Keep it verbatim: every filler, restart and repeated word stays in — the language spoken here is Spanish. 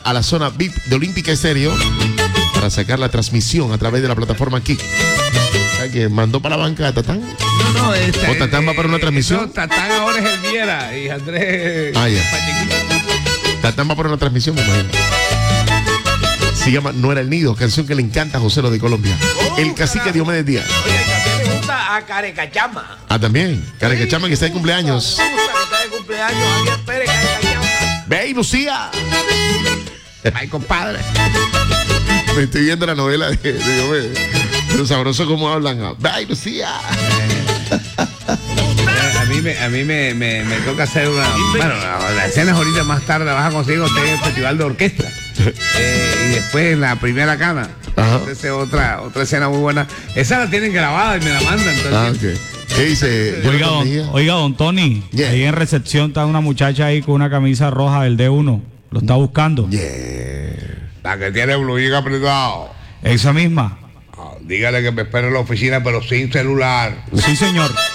a la zona V I P de Olímpica Estéreo para sacar la transmisión a través de la plataforma Kik. O sea, que mandó para la banca a Tatán. No, no, este, ¿O Tatán va para una transmisión? No, Tatán ahora es el Viera y Andrés. Ah, ya. Tatán va para una transmisión, me imagino. Se llama No Era el Nido, canción que le encanta a José Lo de Colombia. Oh, el cacique Diomedes Díaz. Oye, también le gusta a Carecachama. Ah, también. Carecachama, que está de cumpleaños. Me gusta que está de cumpleaños. Javier Pérez, Carecachama. ¡Ve, Lucía! Ay, compadre. Me estoy viendo la novela de, de Diomedes. Lo sabroso como hablan. ¡Ve, Lucía! A mí me, a mí me, me, me toca hacer una. Bueno, las escenas ahorita más tarde las vas a conseguir usted en el festival de orquesta. Eh, y después en la primera cana. Ajá. Esa es otra, otra escena muy buena. Esa la tienen grabada y me la mandan. Entonces, Ah, okay. ¿Qué dice? Oiga don, oiga, don Tony, Yeah. ahí en recepción está una muchacha ahí con una camisa roja del D uno. Lo está buscando. Yeah. la que tiene blue jean apretado. Esa misma. Ah, dígale que me espere en la oficina, pero sin celular. Sí, señor.